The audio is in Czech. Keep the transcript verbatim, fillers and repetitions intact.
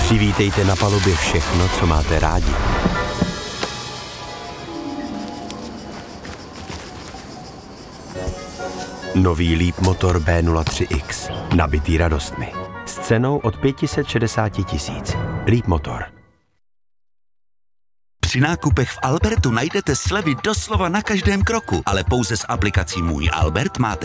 Přivítejte na palubě všechno, co máte rádi. Nový Leap motor B nula tři X, nabitý radostmi. S cenou od pět set šedesát tisíc. Leap motor. Při nákupech v Albertu najdete slevy doslova na každém kroku, ale pouze s aplikací Můj Albert máte